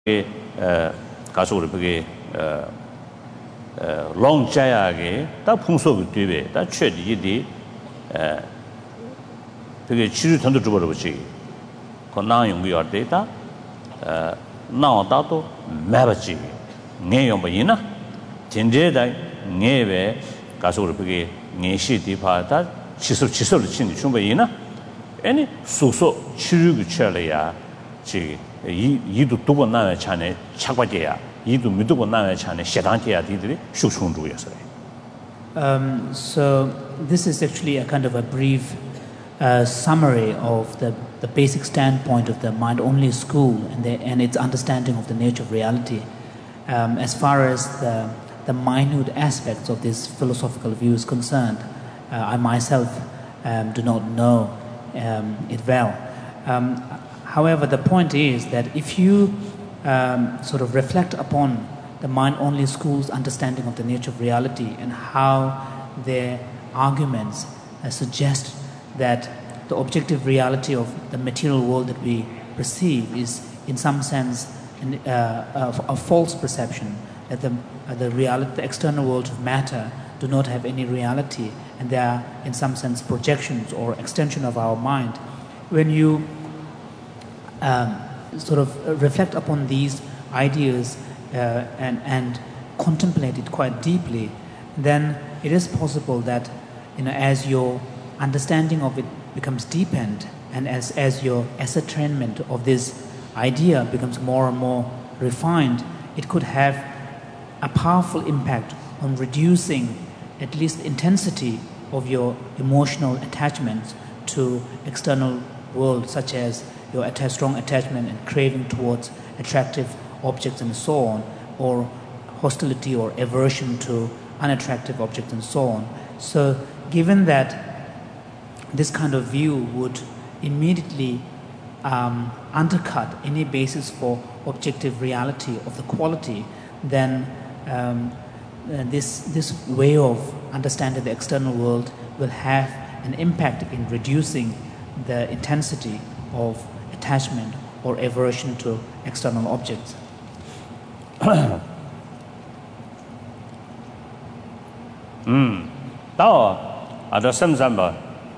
가족으로 그게 롱자야게 다 풍속이 되베 다 최디디 그게 치료 전도 주버려 보지 건강 연구할 때다 나와다도 매버지 내용이나 진제다 내외 가족으로 그게 내시디 파다 치솔을 친디 충분히나 아니 속소 치료를 쳐려야 지 이도 두고 나와 차네 착과제야 이도 믿고 나와 차네 시당제야 디들이 숙충주였어요. So this is actually a kind of a brief summary of the basic standpoint of the mind-only school and its understanding of the nature of reality. As far as the minute aspects of this philosophical view is concerned, I myself do not know it well. However, the point is that if you sort of reflect upon the mind-only school's understanding of the nature of reality and how their arguments suggest that the objective reality of the material world that we perceive is in some sense a false perception, that the external worlds of matter do not have any reality and they are in some sense projections or extension of our mind. When you sort of reflect upon these ideas and contemplate it quite deeply, then it is possible that as your understanding of it becomes deepened and as your ascertainment of this idea becomes more and more refined, it could have a powerful impact on reducing at least the intensity of your emotional attachments to external world, such as your strong attachment and craving towards attractive objects and so on, or hostility or aversion to unattractive objects and so on. So given that this kind of view would immediately undercut any basis for objective reality of the quality, then this way of understanding the external world will have an impact in reducing the intensity of attachment or aversion to external objects. 다 아다 섬잠바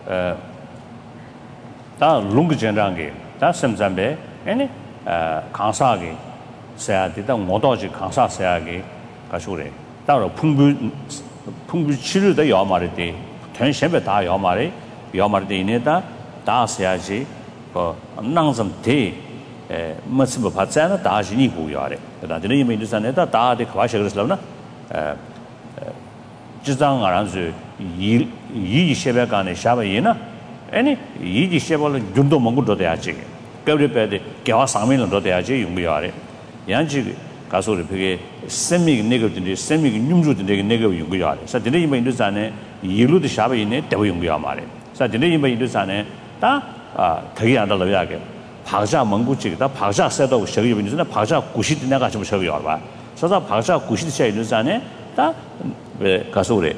다 롱그전랑게 다 섬잠베 아니 강사게 세야디다 모도지 강사 세야게 가쇼래 따로 풍부 치료도 요마르데 전신에 다 요마르데 이내다 다 세야지 낭좀 대 뭐스버 받잖아 다시 이고요래 그다들 이미 인도산에다 다데 과셔그랬으나 지장 알아서 이 셰베간에 샤바이나 아니 이 셰벌은 준도 먹고도 돼야지 그래도 개화 상면도 돼야지 용기야래 양지 가서를 그게 셈믹 네거든지 셈믹 뇽주든지 네거 용기야래 그래서 되는 이미 인도산에 이루도 샤바이네 대부 용기야 말해 그래서 되는 이미 인도산에 다 되게 안 달라야게 박자 멍구지다 박자 세도 저기 있는데 박자 90도 내가 좀 저기 봐 그래서 박자 90도 차 인도산에 다 가서 그래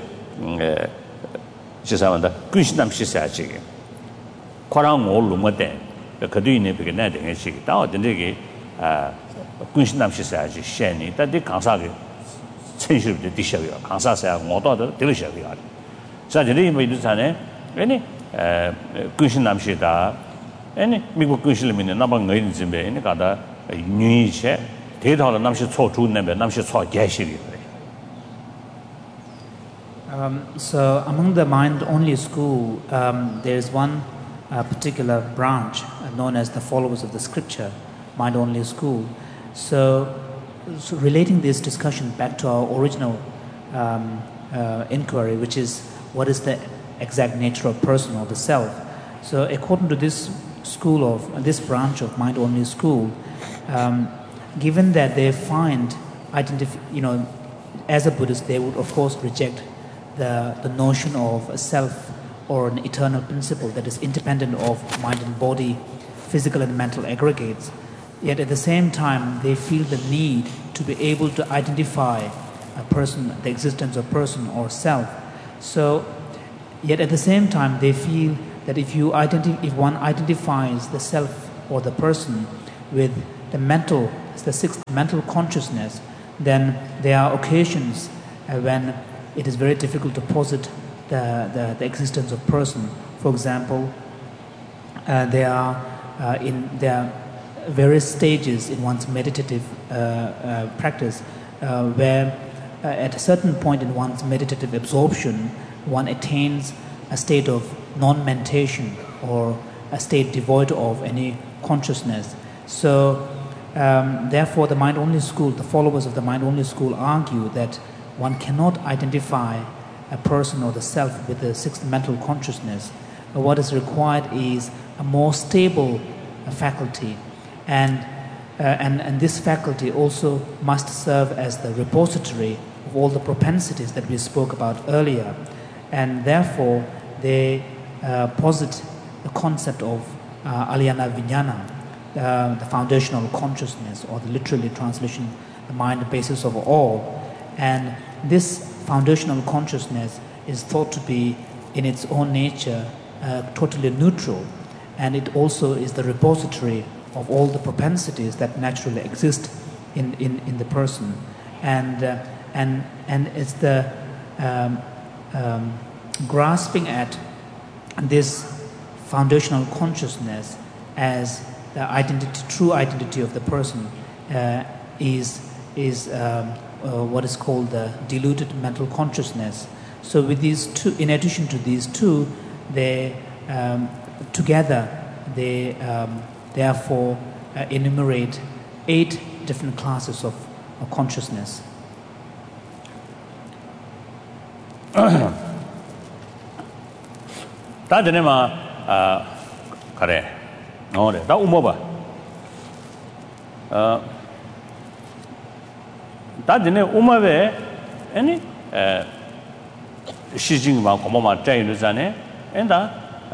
지사한다 근신남 시사지 코랑 올로모데 그도 있네 그게 내 되게 시 다든지 근신남 시사지 셴니 다들 강사게 천실도 디셔요 강사사야 모도도 들으셔요 자 이제 뭐 이두산에 아니 근신남 시다 아니 미국 근신님이 나방 의인지배 아니 가다 뉴이체 대다로 남시 초주는데 남시 초 개시리 So among the mind-only school, there is one particular branch known as the followers of the scripture, mind-only school. So relating this discussion back to our original inquiry, which is what is the exact nature of person or the self. So according to this school of this branch of mind-only school, given that they find as a Buddhist, they would of course reject the notion of a self or an eternal principle that is independent of mind and body, physical and mental aggregates. Yet at the same time, they feel the need to be able to identify a person, the existence of person or self. So, yet at the same time, they feel that if one identifies the self or the person with the sixth mental consciousness, then there are occasions when it is very difficult to posit the existence of person. For example, there are various stages in one's meditative practice where at a certain point in one's meditative absorption, one attains a state of non-mentation or a state devoid of any consciousness. So therefore the mind-only school, the followers of the mind-only school argue that one cannot identify a person or the self with the sixth mental consciousness. What is required is a more stable faculty, and this faculty also must serve as the repository of all the propensities that we spoke about earlier, and therefore they posit the concept of Alyana Vijnana, the foundational consciousness, or the literally translation, the mind, the basis of all. And this foundational consciousness is thought to be in its own nature totally neutral, and it also is the repository of all the propensities that naturally exist in the person, and it's the grasping at this foundational consciousness as the identity, true identity of the person, is what is called the diluted mental consciousness. So with these two, in addition to these two, they together they therefore enumerate 8 different classes of consciousness. 다 되네마 그래 너래 다 우모봐 다 되네 우모베 아니 시징마 고모마 짜이르자네 엔다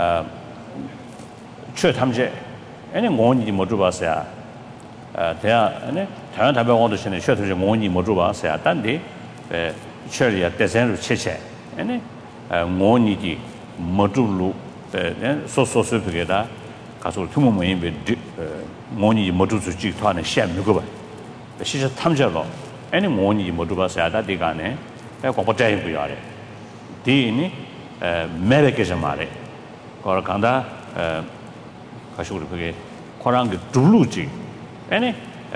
최탐제 아니 원이 못 줘봤어야 대야 아니 다른 답변 얻으시네 최탐제 원이 못 줘봤어야 단디 최리야 대선으로 체체 아니 원이지 모두로 소소소비게다 가서 투모모인 원이 모두 주지 토하는 시험 누구 봐 시저 탐제로 아니 원이 모두 봐서야 다디가네 고포자이 부야래 디니 매베케서 말해 거를 간다 가시고 그게 코랑 그 둘루지 아니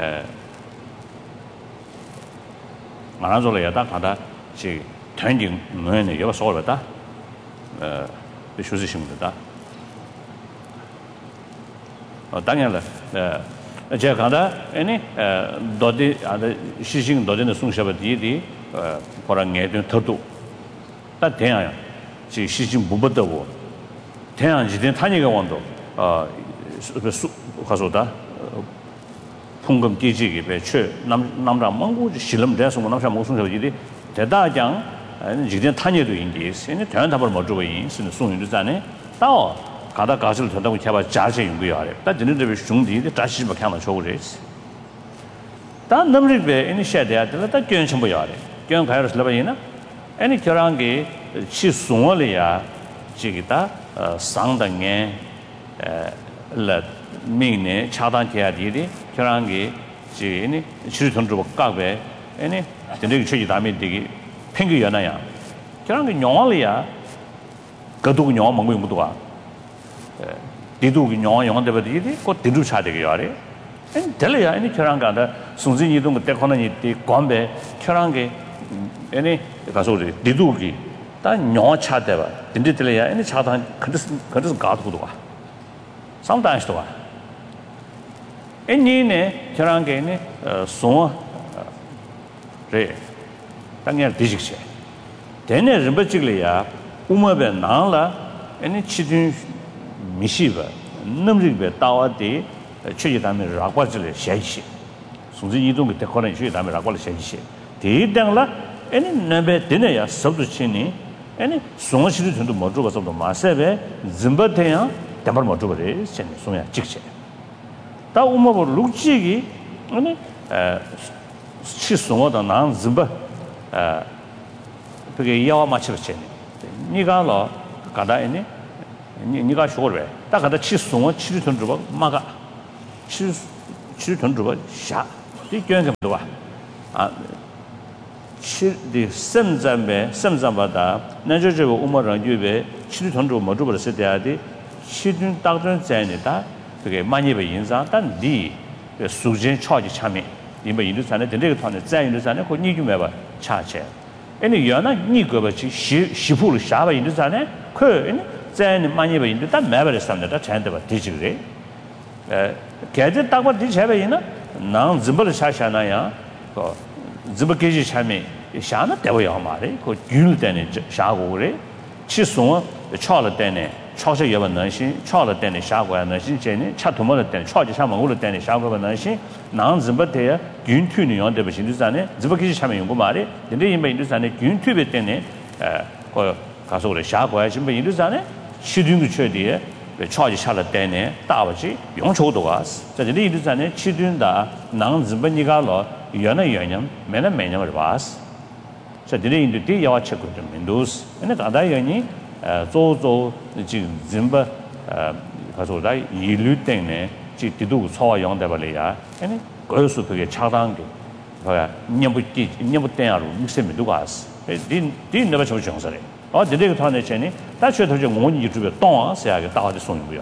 말아줘야 다 간다 지 전진 뭐네 여기 소르다 비슈지심다 당연히 제가 간다 아니 도디 아다 시싱 도디는 송샤바디디 코랑에 더도 다 대야야 지 시싱 무버더고 대야지된 타니가 원도 가서다 풍금 기지기 배추 남자 망고 실험 대서 남자 목송샤바디디 대다장 지된 타니도 인디스 얘네 대한 답을 못 주고 있는 송윤주자네 또 가다 가실 된다고 해봐 자세 연구야 래. 다 진행되는 중디에 다시 막 하나 줘버리지. 다 넘리베 이니셔야 돼. 다 견 좀 봐야 돼. 견 가야서 라바이나. 아니 결한게 치송월이야. 지기다 상당에 라 미네 차단해야 되디. 결한게 지니 치료전주 각배. 아니 근데 최지 다음에 되게 팽기 연아야. 결한게 영월이야. 그도 영어 먹고 있는 것도 디두기 영어 되버디디 그 디두 차되게 요래 엔 될이야 아니 결한가다 송진이 동 그때 거는 이 관배 결한게 아니 가서 디두기 다 영어 차대봐 딘디들이야 아니 차단 그래서 가도도 와 상당히도 와 엔니네 결한게네 송 래 당연 디직시 되네 림버직이야 우마베 나라 아니 치든 미시바 넘리베 따와디 최지담에 라과질 샤이시 송지 이동 그때 거는 최지담에 라과를 샤이시 대당라 아니 넘베 되네야 섭도치니 아니 송시도 전도 못 줘서도 마세베 짐바테야 담을 못 줘버리 신 송야 직세 다 우마보 룩지기 아니 치송어다 난 짐바 그게 야와 맞추었지 니가로 가다이니 니가 쇼르베 딱 가다 치송어 치르던 줘 막아 치 치료 돈주가 샤 이견 봐. 아 치 semzamba 나저저 우마랑 유베 치료 돈주 모두 벌써 돼야지 치료 당전 자니다 그게 많이 배 인상 단디 수진 차지 참에 이번 인도산에 되게团的在인도산에 그你就没吧차체 아니原来你个吧去西部下吧인도산에 그在많이 배 인도 단 매버를 삼다 잔다 봐 뒤지래 개들 딱봐 뒤쳐봐이나 난 짐벌 샤샤나야 그 짐벌 계지 참에 샤나 대워야 말이 그 균을 때는 샤고 그래 치송 차了때네 차서 여번 능신 차了때네 샤고야 능신 전에 차 도모를 때네 차지 상만 오를 때네 샤고가 능신 난 짐벌 때야 균투는 연대 버신도산에 짐벌 계지 참에 연구 말이 근데 이번 인도산에 균투베 때네 그 가서 그래 샤고야 짐벌 인도산에 시중도 최대에 차지 차了때네大不起 용초도가 자这里인도산에 치준다 난 짐벌 니가 로原来原因매년 매년을 봤어 자, 드레인도 뒤야와 체크 좀 민도스. 근데 다다 연이 조조 지금 짐바 가서다 일류 때문에 지디도 소화 용돼 버려야. 아니 거기서 그게 차단게. 뭐야? 녀부 때야로 믹스면 누가 왔어. 디 내가 저 정설에. 드레가 타는 전에 다시 더 좀 원이 유튜브에 동아서야게 다들 손이 뭐야.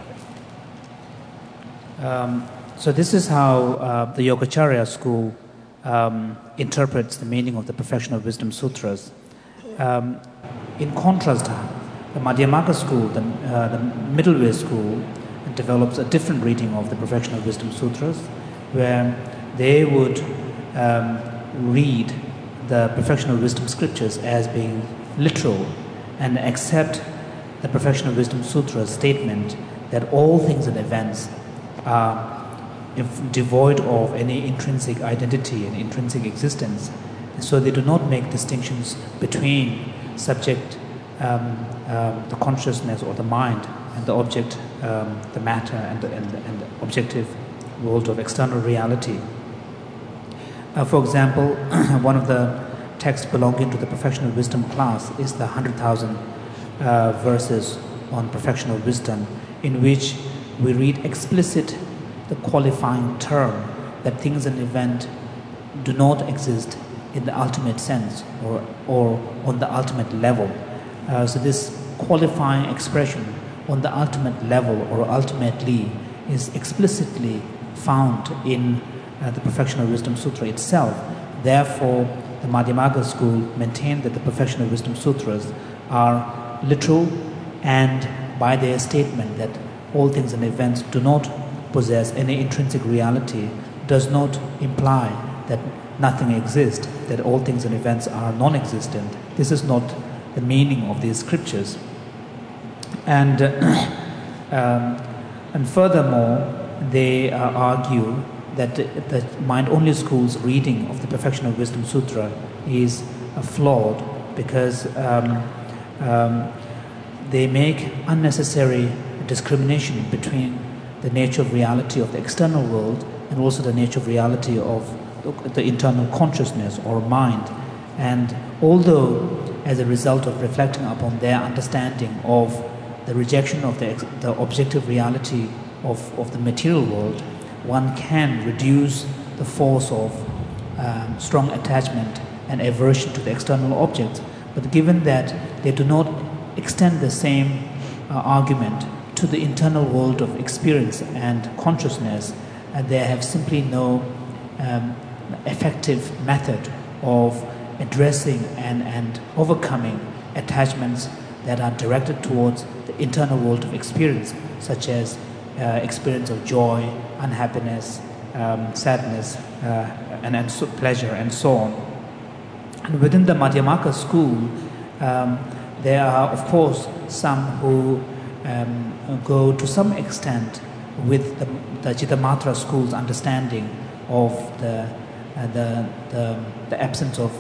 So this is how the Yogacarya school interprets the meaning of the Perfection of Wisdom Sutras. In contrast, the Madhyamaka school, the middle way school, develops a different reading of the Perfection of Wisdom Sutras, where they would read the Perfection of Wisdom scriptures as being literal and accept the Perfection of Wisdom Sutras statement that all things and events are devoid of any intrinsic identity and intrinsic existence. So they do not make distinctions between subject, the consciousness or the mind, and the object, the matter, and the objective world of external reality. For example, one of the texts belonging to the Perfection of Wisdom class is the 100,000 verses on Perfection of Wisdom, in which we read explicit the qualifying term that things and events do not exist in the ultimate sense or on the ultimate level. So this qualifying expression on the ultimate level or ultimately is explicitly found in the Perfection of Wisdom Sutra itself. Therefore, the Madhyamaka school maintained that the Perfection of Wisdom Sutras are literal, and by their statement that all things and events do not possess any intrinsic reality does not imply that nothing exists, that all things and events are non-existent. This is not the meaning of these scriptures. And furthermore, they argue that the mind-only school's reading of the Perfection of Wisdom Sutra is flawed because they make unnecessary discrimination between the nature of reality of the external world and also the nature of reality of the internal consciousness or mind. And although as a result of reflecting upon their understanding of the rejection of the objective reality of the material world, one can reduce the force of strong attachment and aversion to the external objects. But given that they do not extend the same argument to the internal world of experience and consciousness, they have simply no effective method of addressing and overcoming attachments that are directed towards the internal world of experience, such as experience of joy, unhappiness, sadness, and so pleasure, and so on. And within the Madhyamaka school, there are, of course, some who go to some extent with the Chittamatra school's understanding of the absence of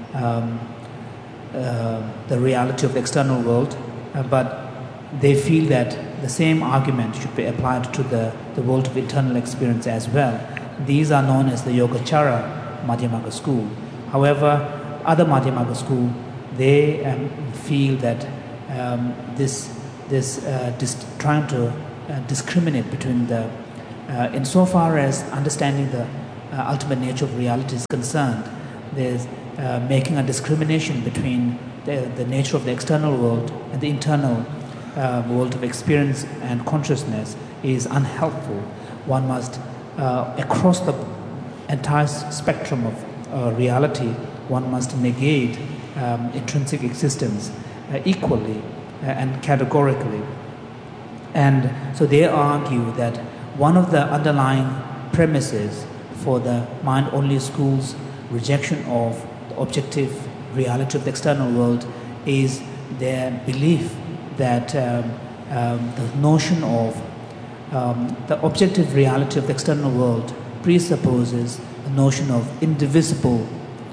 the reality of the external world, but they feel that the same argument should be applied to the world of internal experience as well. These are known as the Yogacara Madhyamaka school. However, other Madhyamaka school, they feel that trying to discriminate between the insofar as understanding the ultimate nature of reality is concerned, there's making a discrimination between the nature of the external world and the internal world of experience and consciousness is unhelpful. One must, across the entire spectrum of reality, one must negate intrinsic existence equally and categorically. And so they argue that one of the underlying premises for the mind-only school's rejection of the objective reality of the external world is their belief that the notion of the objective reality of the external world presupposes the notion of indivisible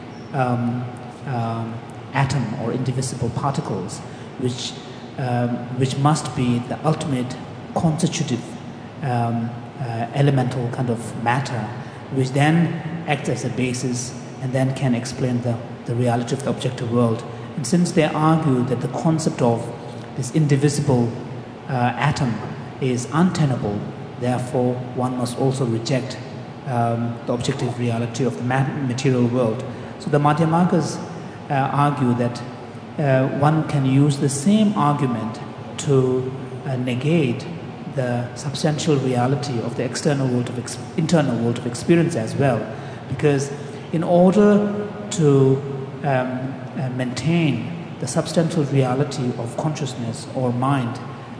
atom or indivisible particles, which must be the ultimate constitutive elemental kind of matter, which then acts as a basis and then can explain the reality of the objective world. And since they argue that the concept of this indivisible atom is untenable, therefore one must also reject the objective reality of the material world. So the Madhyamakas argue that one can use the same argument to negate the substantial reality of the external world of internal world of experience as well, because in order to maintain the substantial reality of consciousness or mind,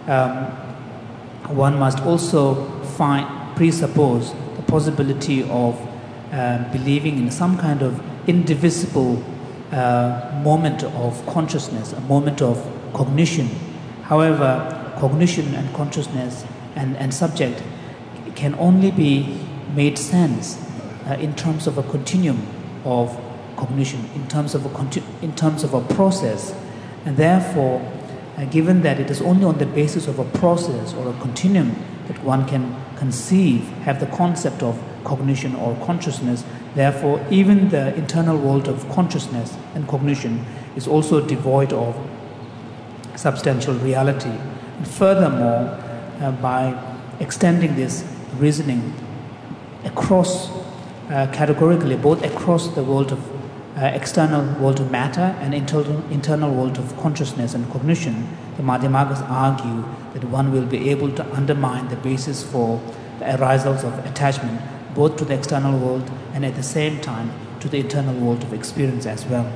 one must also presuppose the possibility of believing in some kind of indivisible moment of consciousness, a moment of cognition. However, cognition and consciousness and subject can only be made sense in terms of a continuum of cognition, in terms of a process, and therefore, given that it is only on the basis of a process or a continuum that one can have the concept of cognition or consciousness, therefore, even the internal world of consciousness and cognition is also devoid of substantial reality. And furthermore, by extending this reasoning across categorically, both across the world of external world of matter and internal world of consciousness and cognition, the Madhyamakas argue that one will be able to undermine the basis for the arisals of attachment both to the external world and at the same time to the internal world of experience as well.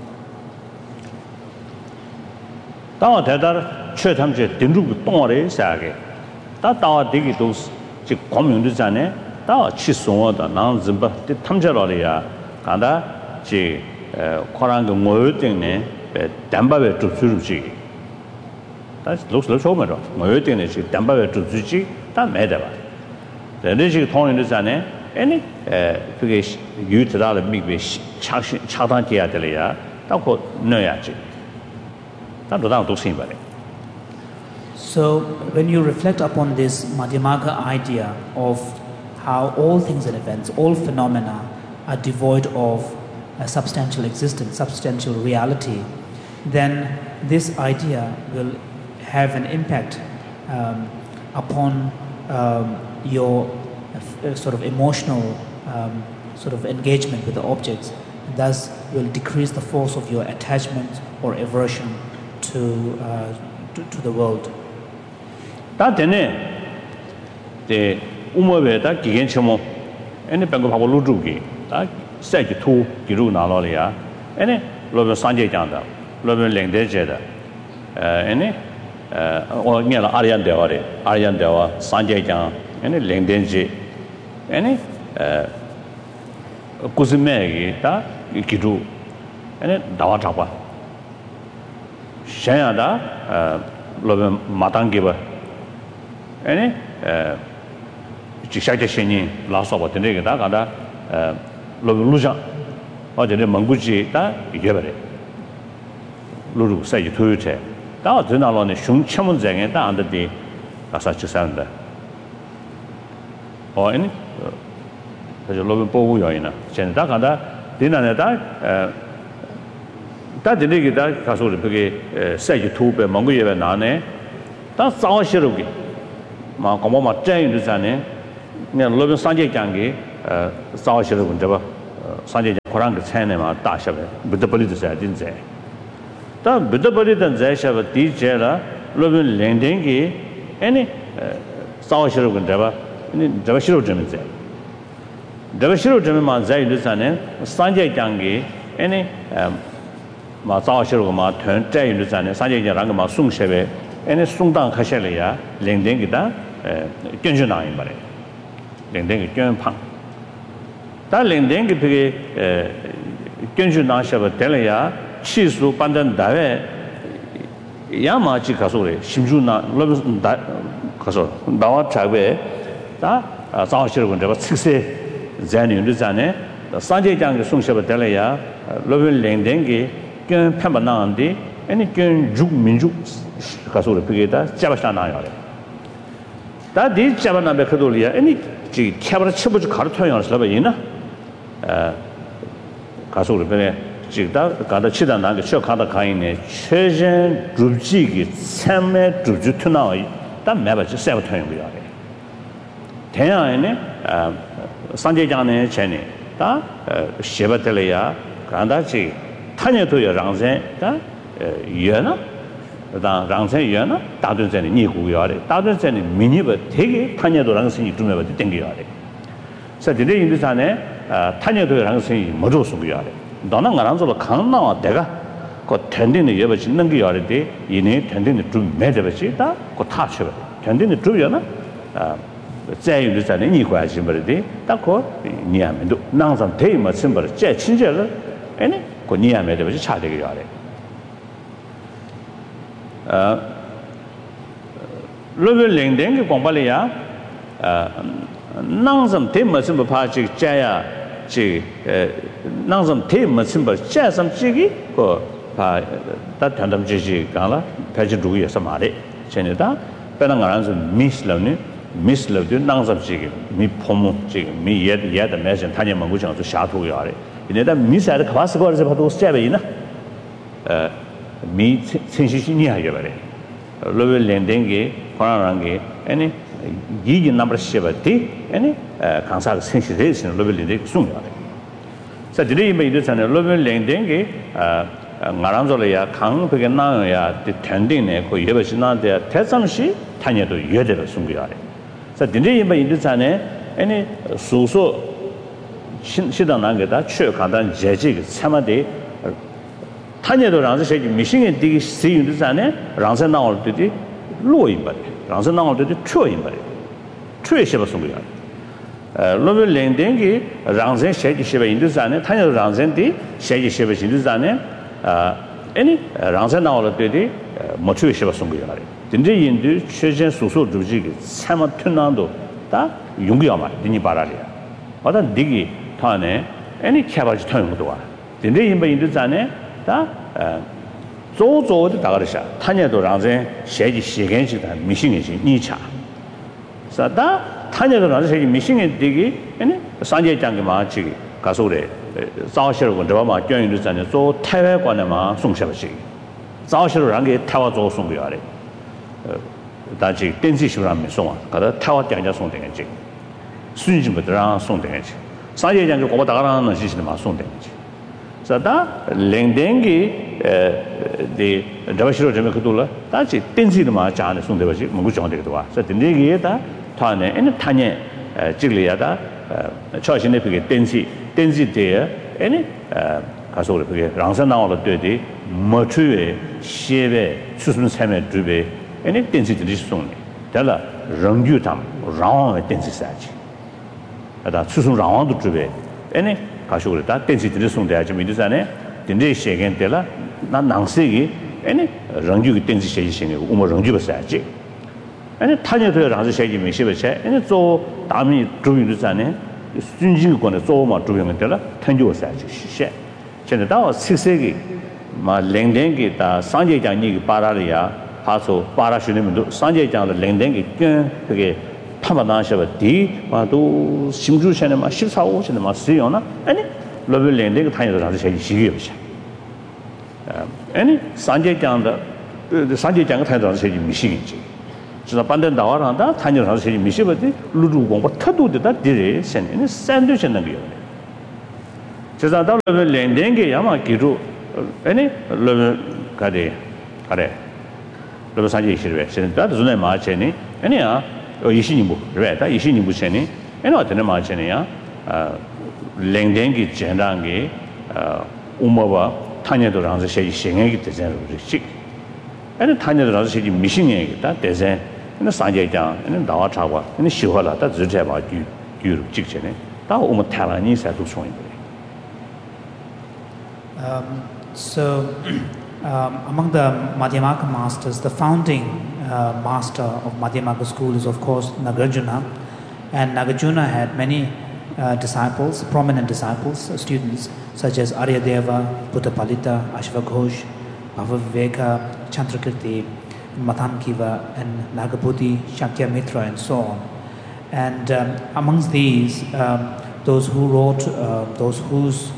Tawa tedar che tamje dinru tongre saage. Ta tawa digi dos ji komyung de jane tawa chi sonwa da nang zimba de tamje lo ya kanda ji khorang ge ngoyo ting ne be damba be tu su ji. Ta lo so ma ro ngoyo ting ne ji damba be tu su ji ta me da ba. De ji tong de jane any 그게 유트라를 미베 차단해야 될이야. 딱 넣어야지. So when you reflect upon this Madhyamaka idea of how all things and events, all phenomena are devoid of a substantial existence, substantial reality, then this idea will have an impact upon your sort of emotional sort of engagement with the objects, and thus will decrease the force of your attachment or aversion to the world. 다 되네. 데 우모베다 기겐처모. 에네 방고 하고 루주기. 다 세지 투 기루 나로리아. 에네 로베 산제장다. 로베 랭데제다. 에네 어니라 아리안데와레. 아리안데와 산제장. 에네 랭덴지. 에네 kuzime기 다 기루. 에네 나와 잡아. 샤야다 로베 마당기바. 에네 지샤게 신이 라서버 되게다 가다 로베 루자 어제네 몽구지 다 이게버래 루루 사이지 토요체 다 드나로네 슝첨문쟁에 다 안데디 가사치산다 에네 그저 로베 보고 요이나 전다 가다 디나네다 다 되게다 가서 그게 사이지 토베 몽구예베 나네 다 싸워시르기 마 고모마 짠이 되잖아요. 그냥 로빈 산제 장기 싸우시는 분 저봐 산제 고랑 그 차이네 막 다셔 부드벌이도 잘 된제 다 부드벌이던 제셔 디제라 로빈 랭댕기 아니 싸우시는 분 저봐 저봐 싫어 좀 이제 저봐 싫어 좀 만자이 늦잖아요 산제 장기 아니 마 싸우시는 거마 전자이 늦잖아요 산제 장랑 막 송셔베 아니 송당 가셔려야 랭댕기다 견주나인 말이에요. 랭댕이 견팡. 다 랭댕이 그게 견주나셔버 될래야 치수 반전 다외 야마치 가서래 심주나 러브 다 가서 나와 자베 다 자시르 건데 식세 잔이는 잔에 산제장의 송셔버 될래야 러브 랭댕이 견 편반나한데 아니 견죽 민죽 가서래 그게다 잡아잖아요. 다디 잡아나베 그돌이야 아니 지 캐버를 쳐보지 가르쳐야 살아 봐이나 가서를 그래 지다 가다 치다 나게 쇼 가다 가이네 최전 줍지기 참매 줍주트나이 다 매버지 세버터인 거야 대야에네 산제장네 전에 다 셰버텔이야 간다지 타녀도여 랑세 다 예나 다 랑세연아 다든전에 니구요래 다든전에 미니버 되게 타녀도랑 선이 두면버 땡겨요래 그래서 인도산에 타녀도랑 선이 뭐로 쓰고요래 너는 가랑서로 강나와 내가 그 텐딩의 여버지 넘겨요래 이내 텐딩의 좀 매대버지 다그 타셔 텐딩의 좀이나 자유도산에 니구야지 버리디 딱그 니야면도 낭산 대마 심버 제 친절을 아니 그 니야면도버지 차대겨요래 로벨 랭댕 공발이야 낭섬 대머슴 파지 자야 지 낭섬 대머슴 자섬 지기 그파 다탄담 지지 간라 패지 두기에서 말해 전에다 배낭가란서 미슬러드 낭섬 지기 미 포모 지기 미 예다 매신 타녀 먹고 정도 샤토요래 이내다 미사를 가서 거기서 봐도 스텝이나 미 sensitivity bare lobe lendenge korange any gigi number shebati any kansa sensitivity lobe lendenge sungya sa dire me idu sana lobe lendenge ngaranzoleya 강 pege na ya de tending ne ko yebe na de tasamshi tanyedo yede sungya sa dire me idu sana any suso 시당 난게다 최 간단 제지 참아대 타녀도 랑세기 미싱에 되게 세윤도 전에 랑세 나올 때디 로인바리 랑세 나올 때디 추인바리 추에셔버 송고야 로벨 랭댕기 랑세 셰기 셰버 인도 전에 타녀도 랑세디 셰기 셰버 인도 전에 아니 랑세 나올 때디 뭐 추에셔버 송고야 진짜 인도 최전 소소 주지기 참아 튼난도 다 용기야마 니니 바라리야 어떤 디기 타네 아니 캐바지 타용도 와 진짜 인도 전에 다 조조의 다가르샤 타녀도 랑제 세지 시간시다 미싱이지 니차 사다 타녀도 랑제 세지 미싱이 되기 아니 산제장게 마치 가서래 자오시르고 저마 교인도 전에 조 태외관에만 송셔버시 자오시르 랑게 태와 조 송고야래 다지 댄시시라면 송아 가다 태와 장자 송되겠지 순진부터랑 송되겠지 산제장게 고바 다가라는 시시는 송되겠지 사다 랭댕기 데 저버시로 좀 그돌라 다시 댄시도 마 자네 송대버시 뭔가 정되기도 와. 그래서 댄디게다 타네 에는 타네 찍리야다 처신에 그게 댄시 데 에네 가서 그게 랑선 나올로 되디 머추에 시베 수순 삶에 두베 에네 댄시들이 송네. 달라 랑규탐 랑의 댄시 사지. 아다 수순 랑도 두베 에네 가쇼그다 댄시들이 송대야지 미드산에 딘데 시겐텔라 나 낭세기 아니 랑주기 댄시 시행이 우모 랑주가 사지 아니 타녀도 랑주 시행이 미시베체 아니 조 다미 주인도산에 순진권에 조마 주인들라 탄주가 사지 시 전에 다 식세기 마 랭댕기 다 산제장이 빠라리아 파소 빠라슈님도 산제장의 랭댕기 그게 타마나셔버 디 마도 심주셔네 마 14, 15셔네 마 쓰요나 아니 러블랭데 그 타녀도 사실 시기요시 아니 산제장의 타녀도 사실 미시기지 저 반대 나와라다 탄저랑 세지 미시버디 루루 공부 터도다 디레 센 샌드위치는 거예요. 제가 달러 렌댕게 야마 기루 아니 러 가데 가래 러 산지 시르베 센다 존에 마체니 아니야 이신이부 그래다 이신이부 세니 아니 어떤 마체니야 렌댕게 젠랑게 우마바 탄여도랑 세지 생애기 되잖아요. 식 아니 탄여도랑 세지 미신이겠다 대세 이 산제장 이 나와 차고 이 시화라 다 지제 봐 규 직전에 다 오면 탈란이 사도 소인 거예요. So, among the Madhyamaka masters, the founding master of Madhyamaka school is, of course, Nagarjuna. And Nagarjuna had many disciples, prominent disciples, students, such as Aryadeva, Buddhapalita, Ashvaghosh, Bhavaviveka, Chandrakirti, Mathankiva, and Nagabuddhi, Shakyamitra, and so on. And amongst these, those who wrote, those whose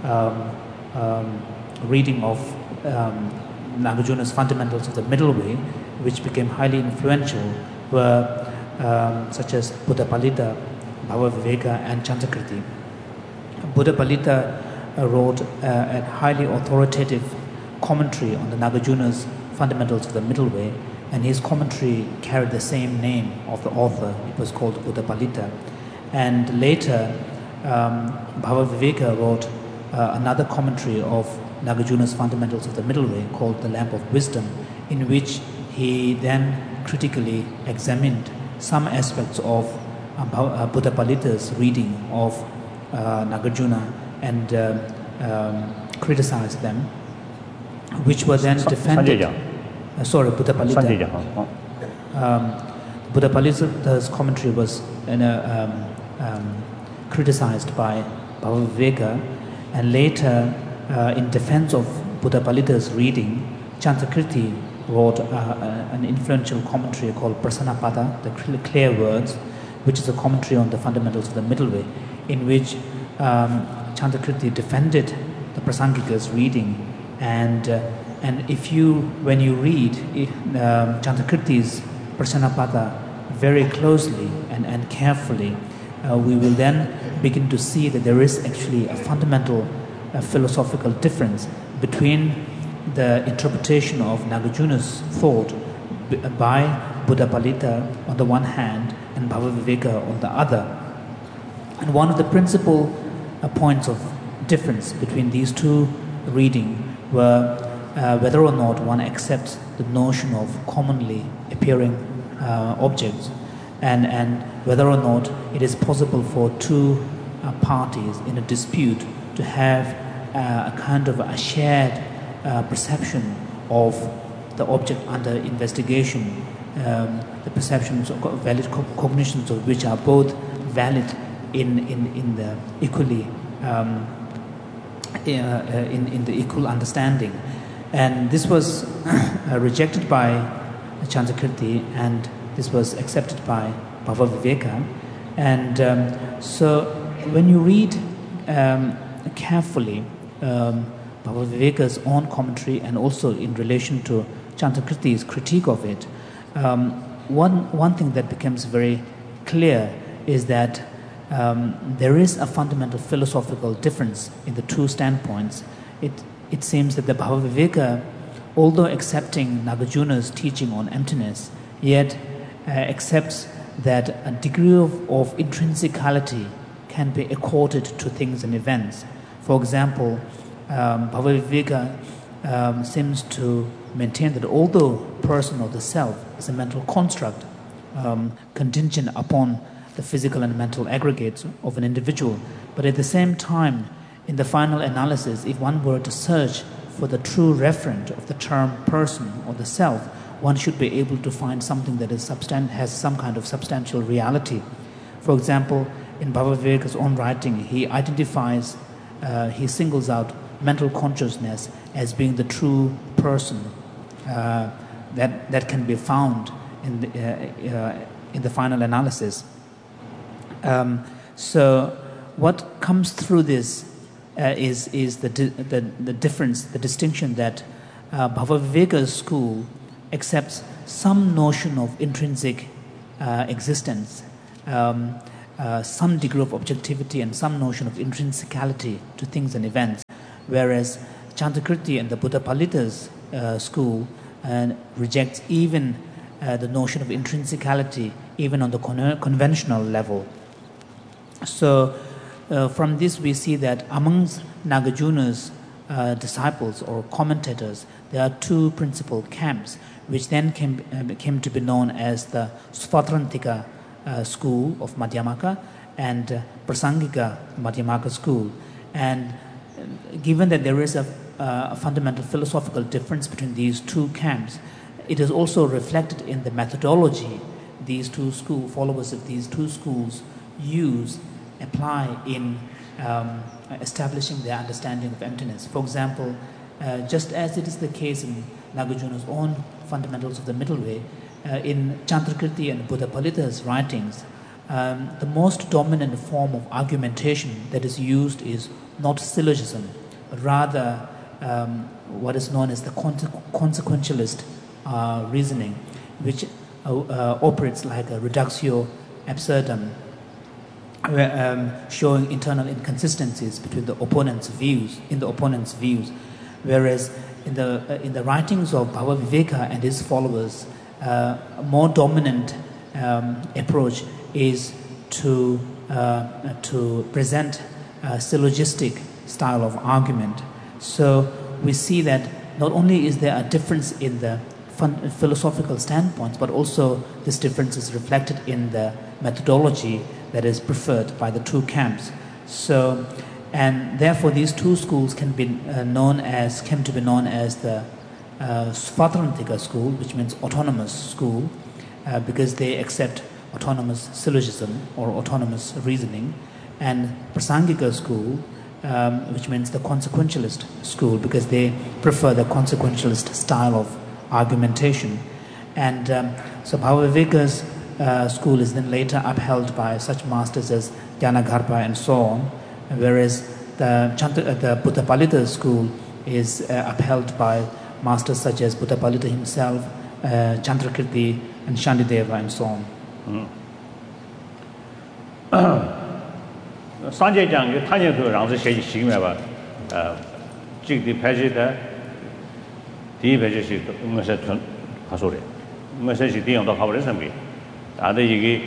reading of Nagarjuna's Fundamentals of the Middle Way, which became highly influential, were such as Buddhapalita, Bhavaviveka, and Chandrakirti. Buddhapalita wrote a highly authoritative commentary on the Nagarjuna's Fundamentals of the Middle Way, and his commentary carried the same name of the author. It was called Buddhapalita. And later, Bhavaviveka wrote another commentary of Nagarjuna's Fundamentals of the Middle Way called The Lamp of Wisdom, in which he then critically examined some aspects of Buddhapalita's reading of Nagarjuna and criticized them, which were then defended. Buddhapalita. Buddhapalita's commentary was criticized by Bhavaviveka, and later, in defense of Buddhapalita's reading, Chandrakirti wrote an influential commentary called Prasanapada, the Clear Words, which is a commentary on the Fundamentals of the Middle Way, in which Chandrakirti defended the Prasangika's reading. And when you read Chandrakirti's Prasanapada very closely and carefully, we will then begin to see that there is actually a fundamental philosophical difference between the interpretation of Nagarjuna's thought by Buddhapalita on the one hand and Bhavaviveka on the other. And one of the principal points of difference between these two readings were whether or not one accepts the notion of commonly appearing objects, and whether or not it is possible for two parties in a dispute to have a kind of a shared perception of the object under investigation, the perceptions of valid cognitions of which are both valid in the equally in the equal understanding. And this was rejected by Chandrakirti, and this was accepted by Bhavaviveka. And so when you read carefully Bhavaviveka's own commentary and also in relation to Chandrakirti's critique of it, one thing that becomes very clear is that there is a fundamental philosophical difference in the two standpoints. It seems that the Bhavaviveka, although accepting Nagarjuna's teaching on emptiness, yet accepts that a degree of intrinsicality can be accorded to things and events. For example, Bhavaviveka seems to maintain that although person or the self is a mental construct contingent upon the physical and mental aggregates of an individual, but at the same time, in the final analysis, if one were to search for the true referent of the term person or the self, one should be able to find something that is has some kind of substantial reality. For example, in Bhavaviveka's own writing, he identifies, he singles out mental consciousness as being the true person that can be found in the final analysis. So, what comes through this is the difference, the distinction that Bhavaviveka's school accepts some notion of intrinsic existence, some degree of objectivity and some notion of intrinsicality to things and events, whereas Chandrakirti and the Buddha Palita's school rejects even the notion of intrinsicality, even on the conventional level. So from this we see that amongst Nagarjuna's disciples or commentators, there are two principal camps, which then came to be known as the Svatrantika school of Madhyamaka and Prasangika Madhyamaka school. And given that there is a fundamental philosophical difference between these two camps, it is also reflected in the methodology these two followers of these two schools apply in establishing their understanding of emptiness. For example, just as it is the case in Nagarjuna's own Fundamentals of the Middle Way, in Chandrakirti and Buddha Palita's writings, the most dominant form of argumentation that is used is not syllogism, but rather what is known as the consequentialist reasoning, which operates like a reductio absurdum, showing internal inconsistencies between the opponent's views, whereas in the writings of Bhava Viveka and his followers, a more dominant approach is to present a syllogistic style of argument. So we see that not only is there a difference in the philosophical standpoints, but also this difference is reflected in the methodology that is preferred by the two camps. So, and therefore these two schools came to be known as the Svatrantika school, which means autonomous school, because they accept autonomous syllogism or autonomous reasoning, and Prasangika school, which means the consequentialist school, because they prefer the consequentialist style of argumentation. And so Bhava Viveka's school is then later upheld by such masters as Gyanagarbha and so on, whereas the Buddha Palita school is upheld by masters such as Buddha Palita himself, Chandrakirti and Shandideva and so on. Sanjay Jang, Tanya to Ramsey Shimeva, Jig the Pajita, the Pajit, Messet Hasore, Message on the Havarism. Other Yigi,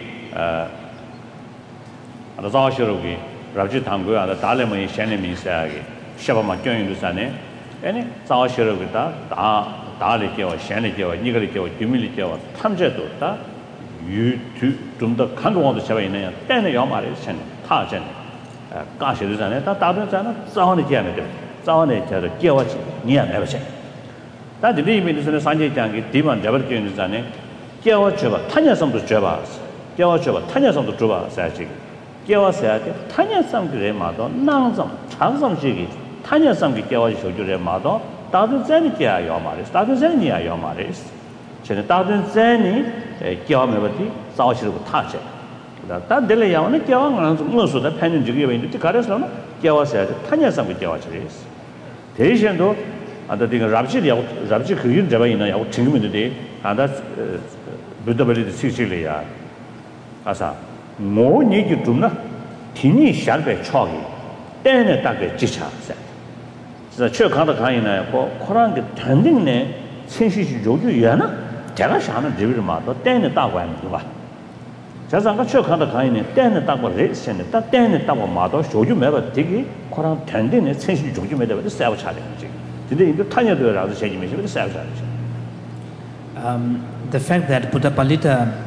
the Zashirugi, Raji Tangu, the Talema Shanimi Sagi, Shabama Join Lusane, any Zashiruga, Daliki or Shaniki or Nigaliki or Humility or Tamjeto, you to the country of the Shavina, then the Yomari Shan, Tajan, Gashi Lusane, Tadan, Zahani Jamid, Zahani, Giawachi, near Neverchen. That the limit is in the Sanjay Jangi, Divan Javarkin Lusane. Gyawacheva, Tanya some to Javas, Gyawacheva, Tanya some to Java, Saji. Gyawa said, Tanya some to Remado, Nansam, Chansam Jigi, Tanya some to Gyawash to Remado, Darden Zenia Yomaris, Darden Zenia Yomaris, Darden Zeni, Gyawamati, Sashi touch it. That Delayan, Gyawan, most of the penny to give into the Karisana, Gyawa said, Tanya some to Gyawachis. Tejan do, and the thing Rabji Java in our team today, and that's Buddha Sicilia. Asa, more need you to not Tini Shalbe Chogi, then a target Jicha said. The Church of the Kaina, Koran tending ne, since she Joju Yana, Telashana Divimato, then a dog went to Jazanga Church of the Kaina, then a dog was rich and that then a double model, show you never dig Koran tending it, since you Joju made the self challenge. Today, the Tanya do around the same with the self challenge. The fact that Buddha Palita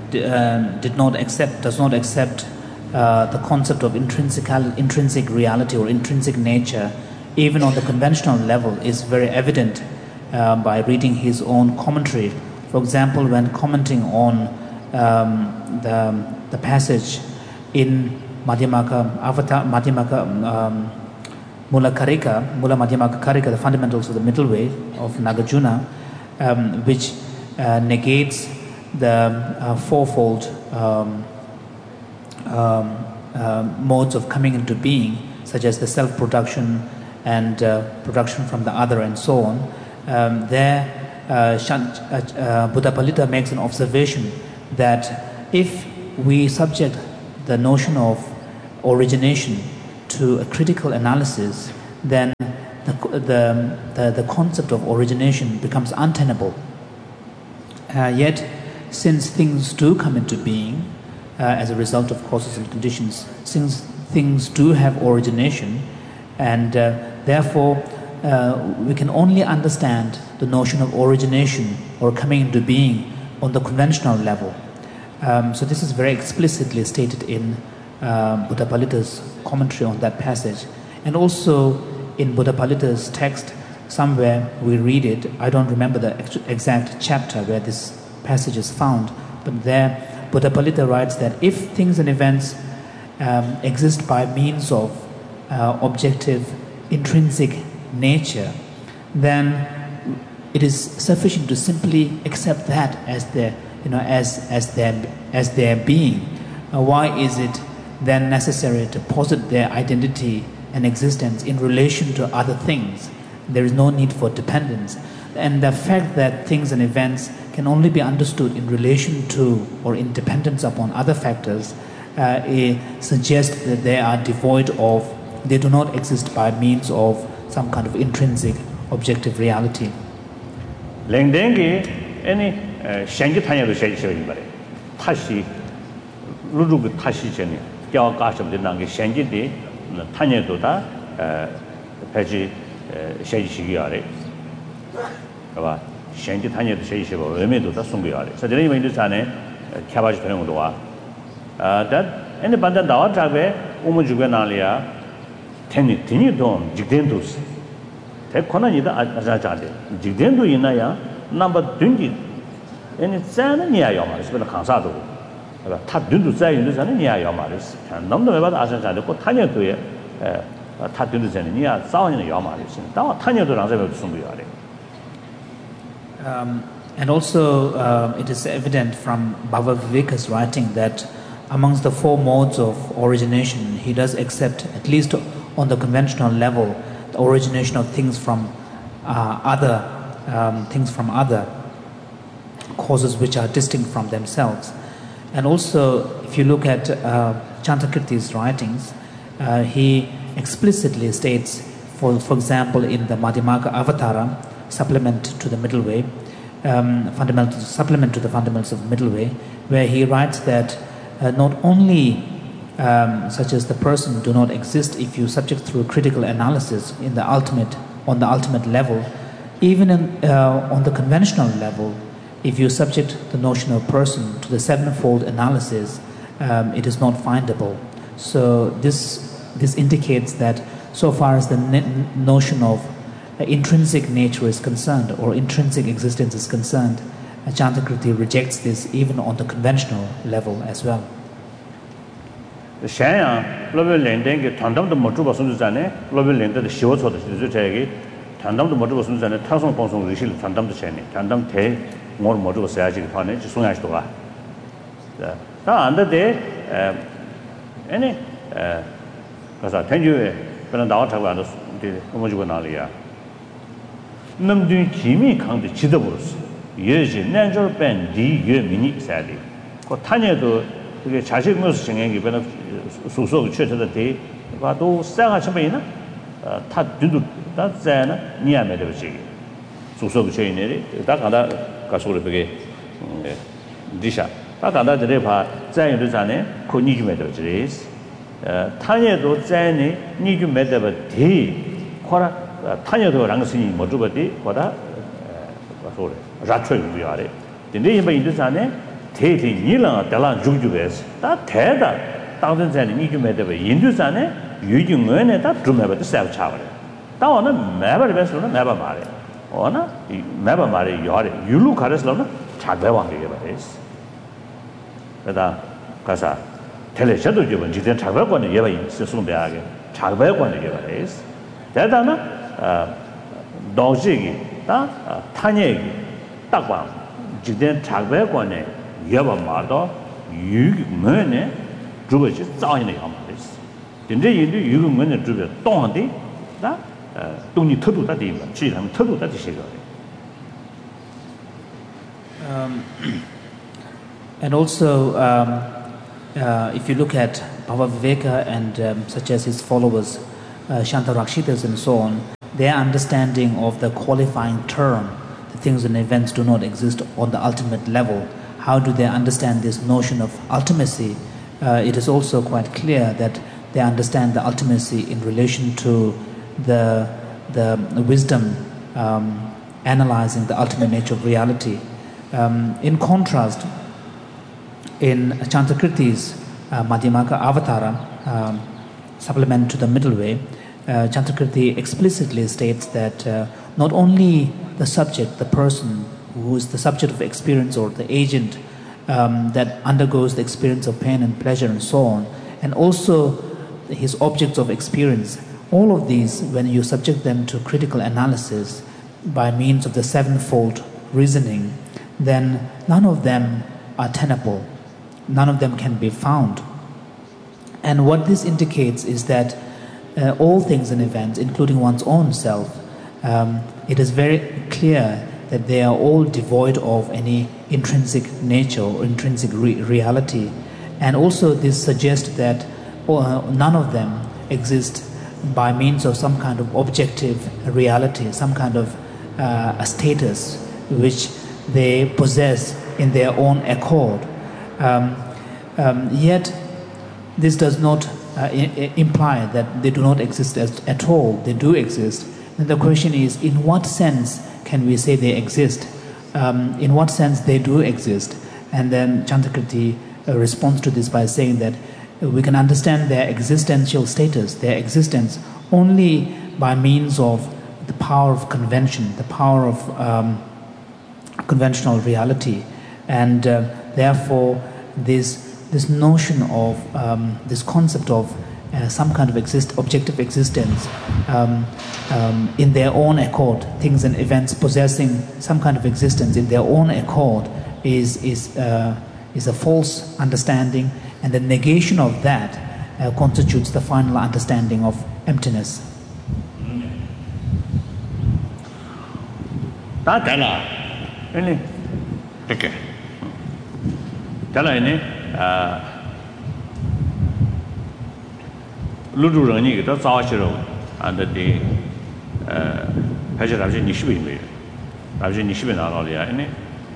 does not accept the concept of intrinsic reality or intrinsic nature, even on the conventional level, is very evident by reading his own commentary. For example, when commenting on the passage in Madhyamaka Mula Madhyamaka Karika, the Fundamentals of the Middle Way of Nagarjuna, which negates the fourfold modes of coming into being, such as the self-production and production from the other and so on. There Buddhapalita makes an observation that if we subject the notion of origination to a critical analysis, then the concept of origination becomes untenable. Yet, since things do come into being as a result of causes and conditions, since things do have origination, and therefore we can only understand the notion of origination or coming into being on the conventional level. So this is very explicitly stated in Buddhapalita's commentary on that passage. And also in Buddhapalita's text, somewhere we read it, I don't remember the exact chapter where this passage is found, but there Buddhapalita writes that if things and events exist by means of objective intrinsic nature, then it is sufficient to simply accept that as their, as their being. Why is it then necessary to posit their identity and existence in relation to other things? There is no need for dependence. And the fact that things and events can only be understood in relation to or in dependence upon other factors suggests that they are devoid of, they do not exist by means of some kind of intrinsic objective reality. Lengdengi any shangi tanya shayishari bare tashi lurugu tashi cheni kya kasham de nangi shangi de tanya do da peji shayishigi yare aba shangi tanya do shayishi ba weme do da sungu yare so jeni me indusane kyabaji thoyong do wa that any banda dawa tabe umu juge nalia teni don jigden dos 대권이다 아자자데 지den도 있나야 넘버 20 얘는 자는 이야요 말이지 그러나 강사도 그러니까 다 눈도 자유도 자는 이야요 말이지 넘도 왜 봐도 아자자데 꼭 타녀도에 다 눈도 자는 이야 싸우는 요 말이지 다 타녀도랑 저도 숨고요 And also it is evident from Bhava Viveka's writing that amongst the four modes of origination he does accept, at least on the conventional level, the origination of things from other causes which are distinct from themselves. And also, if you look at Chantakirti's writings, he explicitly states, for example, in the Madhyamaka Avatara, supplement to the Middle Way, supplement to the Fundamentals of the Middle Way, where he writes that not only such as the person do not exist if you subject through critical analysis on the ultimate level, even on the conventional level, if you subject the notion of person to the sevenfold analysis, it is not findable. So this indicates that so far as the notion of intrinsic nature is concerned or intrinsic existence is concerned, Chantakirti rejects this even on the conventional level as well. 샤야 글로벌 랜딩게 단담도 못 주고 손주자네 글로벌 랜드의 시워서도 주제기 단담도 못 주고 손주자네 타성 방송 리실 단담도 샤네 단담 대 뭐를 못 주고 써야지 판에 송야시도 가. 다 안데 아니 가서 텐주에 그런 나와 타고 안 돼. 뭐 주고 나리야. 남들 김이 강도 지도 버렸어. 예지 내절 밴디 예 미니 사디. 그 타녀도 그게 자식 모습 생각이 변화 소소 최초의 대 봐도 상하 처음에나 다 눈도 다 자나 니야메 되지 소소 최인들이 다 간다 가서 그게 디샤 다 간다 들에 봐 자연도 자네 그 니주메 되지 타녀도 자네 니주메 되버 대 코라 타녀도 랑스니 모두버디 거다 가서 라트를 위하래 근데 이번 인도산에 대대 니랑 달라 죽주베스 다 대다 당전자니 니주메데베 인도산에 유중원에 다 드메베도 세우차버려 다오는 매버베스로는 매버 말해 어나 이 매버 말해 요래 유루 가르스로는 작배왕게 버레스 그다 가사 텔레셔도 주면 지된 작배관의 예바인 스송대하게 작배관의 예바레스 대다나 도지기 다 타녀기 딱방 지된 작배관의 예바 말도 유문에 주버지 자연의 야마레스 근데 인도 유문에 주버 동한데 다 동이 터도다 되면 지금 터도다 되시거든 And also, if you look at Bhava Viveka and such as his followers, Shanta Rakshitas and so on, their understanding of the qualifying term, the things and events do not exist on the ultimate level. How do they understand this notion of ultimacy? It is also quite clear that they understand the ultimacy in relation to the wisdom analyzing the ultimate nature of reality. In contrast, in Chantakirti's Madhyamaka Avatara, supplement to the middle way, Chantakirti explicitly states that not only the subject, the person who is the subject of experience or the agent that undergoes the experience of pain and pleasure and so on, and also his objects of experience, all of these, when you subject them to critical analysis by means of the sevenfold reasoning, then none of them are tenable. None of them can be found. And what this indicates is that all things and events, including one's own self, it is very clear that they are all devoid of any intrinsic nature or intrinsic reality. And also this suggests that none of them exist by means of some kind of objective reality, some kind of a status which they possess in their own accord. Yet this does not imply that they do not exist at all. They do exist. And the question is, in what sense can we say they exist? In what sense they do exist? And then Chantakirti responds to this by saying that we can understand their existential status, their existence, only by means of the power of convention, the power of conventional reality. And therefore, this notion of this concept of some kind of objective existence in their own accord, things and events possessing some kind of existence in their own accord is a false understanding, and the negation of that constitutes the final understanding of emptiness. Okay. Ludu Rani, that's our show, and the Paja Nishbi, Raja Nishbin Alia.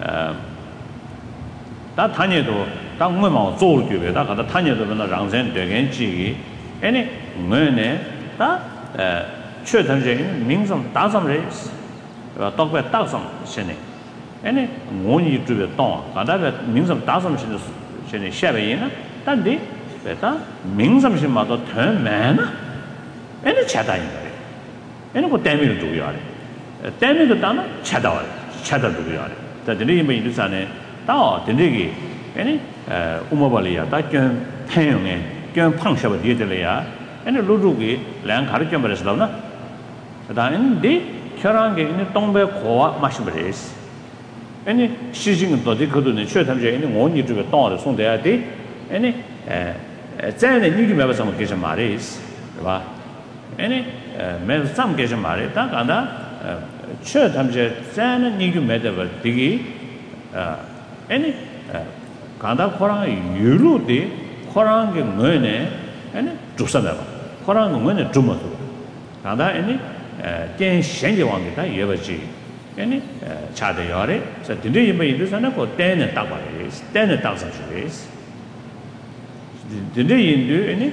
That Tanya do, that woman told you that the Tanya do not run again, G, any Mune, that Church means some thousand race, talk about thousand shinning. Any one you do a dawn, and that means some thousand shinning shabby in that day. Better means some mother turn man. Any chatter in there. Any what damn you do yard. Damn you done chatter do yard. That the name in the sun, Tao, the niggy, any Umabalia, that can pay can punch over the layer, and a Ludugi, Lang Harjam is dona. Then the Charang in a tombe core mushrooms. Any shishing to the good in the church, any one you do a dawn, so they are day, any. Then you remember some occasion marries, any some occasion married, church, then you met a biggie, any Kanda Korang, you ludi, Korang, Mune, and Jusanava, Korang, Mune, Jumatu, Kanda, any Ken Shandy one that you ever see, any Chadayore, so today you may do something for 10 and Tabaris, 10,000 days. The day in do any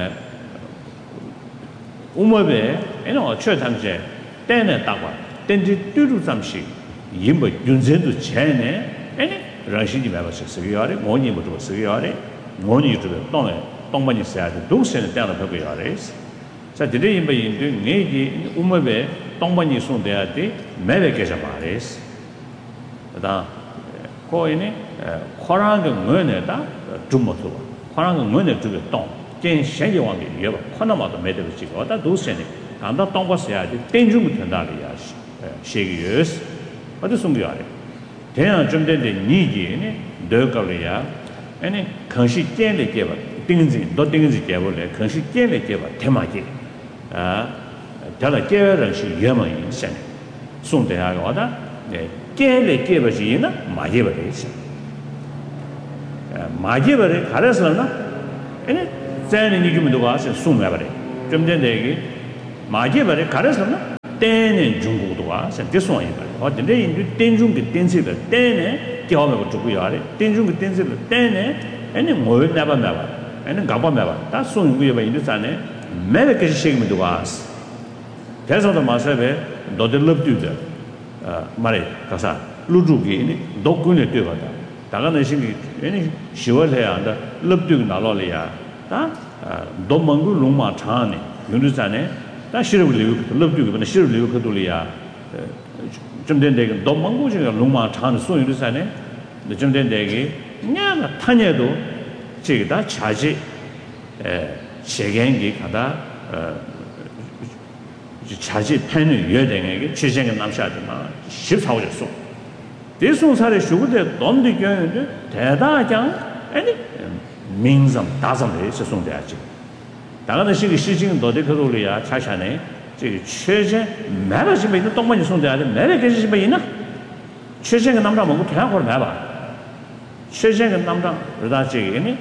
Umabe, church and jet, 10 and Tawa, 10 to do some shit. Yimba Junzen to Chene, any Rashidi Mavas, Siriari, Moni to Siriari, Moni to the Tomani said, do send down the Papiaris. So today in doing Nady, Umabe, Tomani soon there, Medication Maris. The Coine, Korang Murneta, Jumoto. Korang Mune to the Tom, Jane Shangy one, you have Panama made of Chico, that do send it. And that Tom was there, the danger with Tandalias, shake years, but the Sungiari. Then jumped in the Niji, Durgalia, any Kanshi Jenny gave a Dingzi, not Dingzi Gavole, Kanshi Jenny gave a Temaki. Tell a girl and she Yaman in Senate. Soon they are order, 깨래 깨버지나 마제버리시 마제버리 가려서나 에네 자는 이주면도 가서 숨어버려 좀 전에 마제버리 가려서나 때는 중국도 와서 대송이 봐 어딘데 인도 땡중기 땡세가 때네 겨우면 주고요 아래 땡중기 땡세가 때네 아니 뭐 나봐 아니 가봐봐 다 손구에 봐 인도 산에 매력이 시기면도 와서 대서도 마세베 너들 럽두다 말해 가서 루주기 독군에 뛰어가다 다가는 신기 아니 10월 해야 한다 럽두기 나로리야 다 도망고 롱마 차네 인도 산에 다 시르블리고 럽두기 근데 시르블리고 그돌이야 좀 된데 도망고 지가 롱마 차는 소유를 산에 좀 된데 냐가 타녀도 제가 자지 세계행기 가다 자지 팬을 여행에게 최생의 남샤지만 14호였어. 대송사의 쇼구대 돈도 교연데 대다장 아니 민점 다점에 소송돼야지. 다가는 시기는 너들 그돌이야 차샤네. 저 최제 매버지면 있는 동반이 송돼야 돼. 매버 계시면 있나? 최생의 남자 먹고 대학을 매봐. 최생의 남자 그러다지니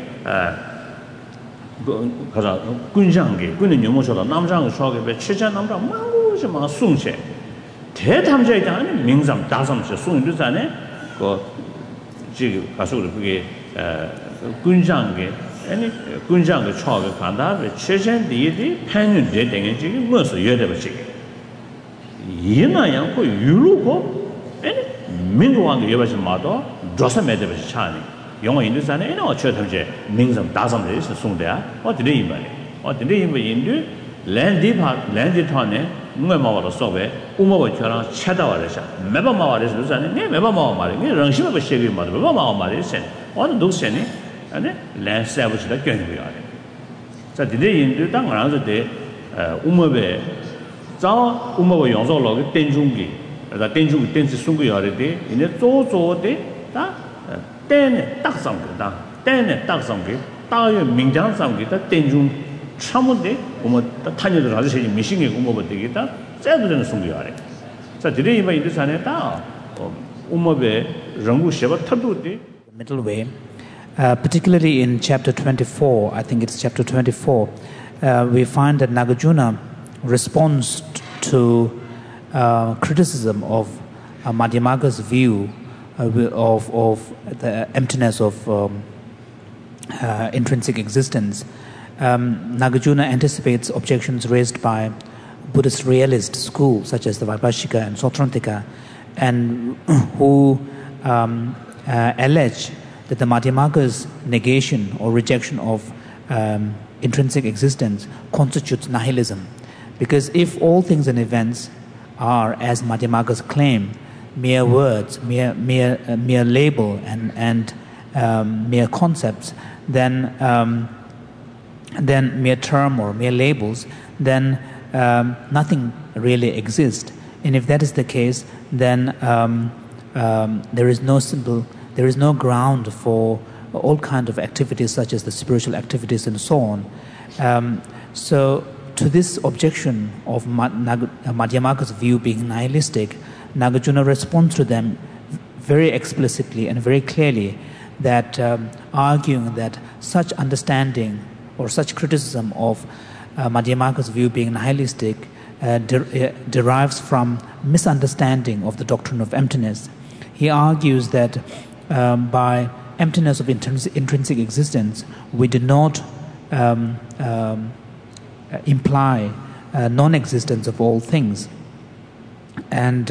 가자 군장게 군의 유모처럼 남장을 수하게 최전 남자 망고지만 송체 대담자에 대한 민감 다섬체 송인도 전에 그 지금 가서 그게 군장게 아니 군장게 처하게 간다 최전 뒤에 편은 되는 지금 무엇을 여대버지 이나양 그 유로고 아니 민고왕게 여버지 마도 조사 매대버지 차니 영어 인도산에 이나 어쩌든지 민감 다섬에서 송대야 어디에 이말이 어디에 인도 랜디 타네 누가 마와로 소베 우모버 처럼 찾아와래서 매번 마와래서 그러잖아요 네 매번 마와 말이 네 랑심에 그 시기 말도 매번 마와 말이세 어느 녹세니 아니 랜서비스다 견고야 자 디데 인도 땅 알아서 돼 우모베 자 우모버 용서로 땡중기 다 땡중기 땡지 송고야 돼 이제 조조데 다 때네 딱 상거다 때네 딱 상거 다의 민장 상거다 땡중 참은데 뭐 타녀들 아주 미싱이 뭐 되겠다 째도는 송교하래 자 드레이바 인도산에 다 우모베 랑구 쉐바 타도데 middle way particularly in chapter 24 I think it's chapter 24 we find that Nagarjuna responds to criticism of Madhyamaka's view of the emptiness of intrinsic existence. Nagarjuna anticipates objections raised by Buddhist realist schools such as the Vaibhashika and Sautrantika, and who allege that the Madhyamaka's negation or rejection of intrinsic existence constitutes nihilism. Because if all things and events are, as Madhyamaka's claim, mere words, mere label and mere concepts, then mere term or mere labels, then nothing really exists. And if that is the case, then there is no ground for all kinds of activities such as the spiritual activities and so on. So to this objection of Madhyamaka's view being nihilistic, Nagarjuna responds to them very explicitly and very clearly, that arguing that such understanding or such criticism of Madhyamaka's view being nihilistic derives from misunderstanding of the doctrine of emptiness. He argues that by emptiness of intrinsic existence, we do not imply non-existence of all things. And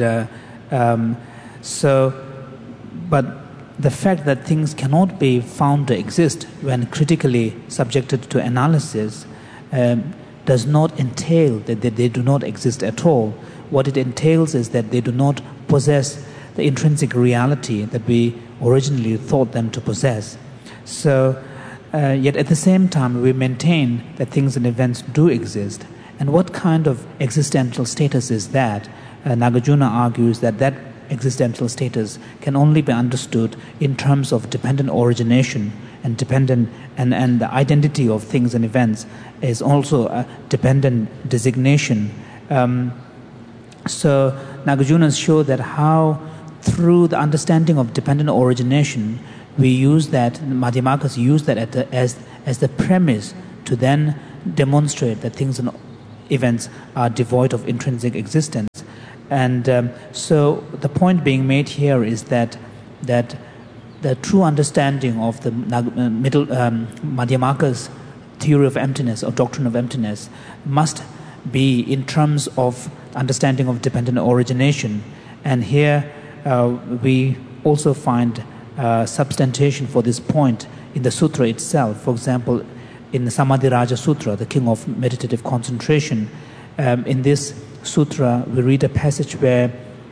but the fact that things cannot be found to exist when critically subjected to analysis does not entail that they do not exist at all. What it entails is that they do not possess the intrinsic reality that we originally thought them to possess. So, yet at the same time, we maintain that things and events do exist. And what kind of existential status is that? Nagarjuna argues that that existential status can only be understood in terms of dependent origination and dependent and the identity of things and events is also a dependent designation. So Nagarjuna shows that how through the understanding of dependent origination, we use that, Madhyamakas use that as the premise to then demonstrate that things and events are devoid of intrinsic existence. And so the point being made here is that the true understanding of the Madhyamaka's theory of emptiness or doctrine of emptiness must be in terms of understanding of dependent origination. And here we also find substantiation for this point in the sutra itself. For example, in the Samadhi Raja Sutra, the king of meditative concentration, in this sutra we read a passage where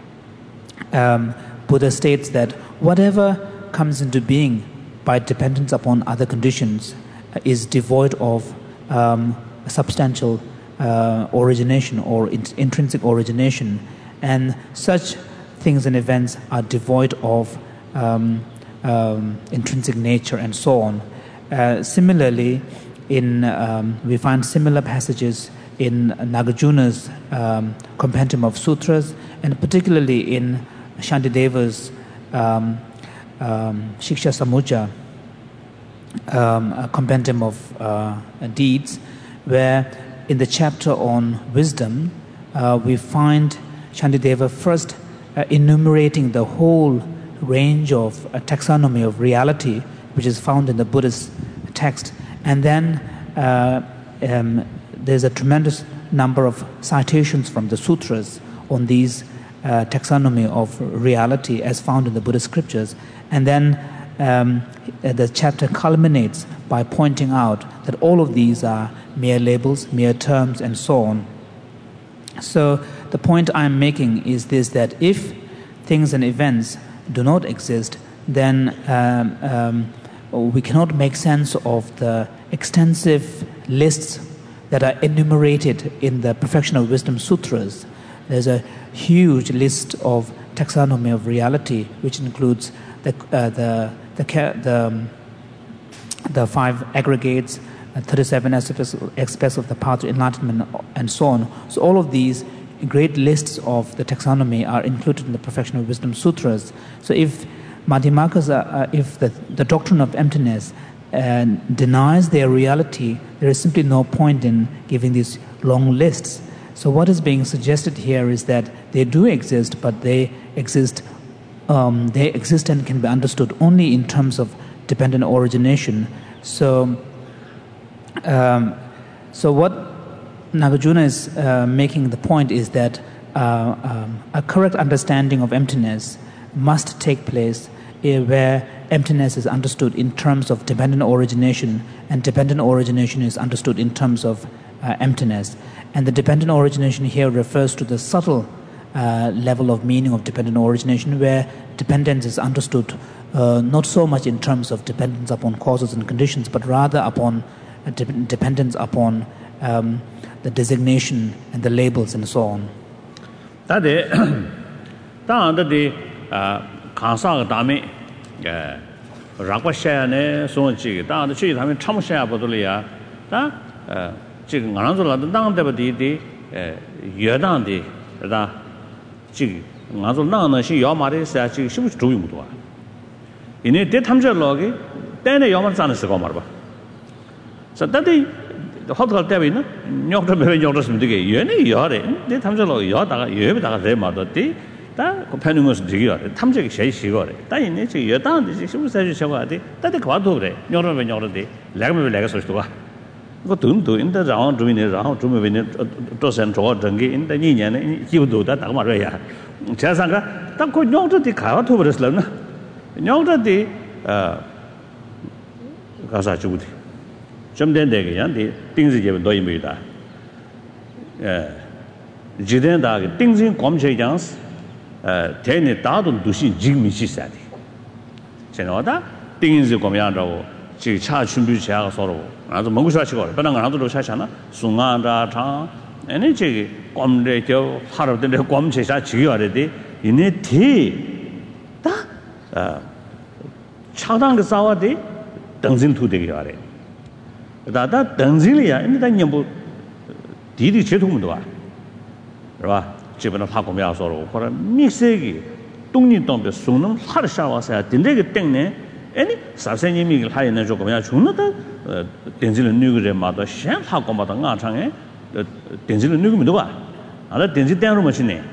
Buddha states that whatever comes into being by dependence upon other conditions is devoid of substantial origination or intrinsic origination, and such things and events are devoid of intrinsic nature and so on. Similarly, we find similar passages in Nagarjuna's compendium of sutras, and particularly in Shantideva's Shiksha Samujja, a compendium of deeds, where in the chapter on wisdom we find Shantideva first enumerating the whole range of taxonomy of reality which is found in the Buddhist text, and then there's a tremendous number of citations from the sutras on these taxonomy of reality as found in the Buddhist scriptures, and then the chapter culminates by pointing out that all of these are mere labels, mere terms, and so on. So the point I'm making is this, that if things and events do not exist, then we cannot make sense of the extensive lists that are enumerated in the Perfection of Wisdom Sutras. There's a huge list of taxonomy of reality, which includes the 5 aggregates, 37 aspects of the path to enlightenment, and so on. So all of these great lists of the taxonomy are included in the Perfection of Wisdom Sutras. So if Madhyamakas, if the doctrine of emptiness denies their reality, there is simply no point in giving these long lists. So what is being suggested here is that they do exist, but they exist and can be understood only in terms of dependent origination. So what Nagarjuna is making the point is that a correct understanding of emptiness must take place where emptiness is understood in terms of dependent origination, and dependent origination is understood in terms of emptiness. And the dependent origination here refers to the subtle level of meaning of dependent origination, where dependence is understood not so much in terms of dependence upon causes and conditions, but rather upon dependence upon the designation and the labels and so on. So that the hotel Tabina, Nyokta Yodas Mdige, Yene, Yore, they Tamjalo Yoda, Yeda, Remadoti, that Companionus Digor, Tamjak Shay Shigore, that in nature, Yodan, she was said Shawati, that the Quadore, Yora Yorodi, Lagme Legasostua. Go to in the round, doing it round, to move in it, Tos and Tor, Dungi, in the Ninian, he would do that, Amaria. Chasanga, that could not the Kawa to the Slana. Nyokta the Gasachuti. Some then they get the things you have doing with that. Jidan Dag, things in Comchayans, 10,000 Dushi Jimmy, she said. Senoda, things you come out, she charged to share sorrow. As a Mongusha, but another Shashana, Sunganda, Tang, and each comrade, part of the Comchachi already, in a tea. Chadang Sawadi, Dunzin to the Yare. That Danzilia, and then you did it to Mudua. Chiban of Hakomia or for a Mixegi, 동니 동be 송놈 하르샤와사 딘데게 땡네 아니 사세님이 하이는 조금이야 중노다 덴질은 누구래 마다 샹 하고 마다 나창에 덴질은 누구면 누가 알아 덴질 땡으로 마시네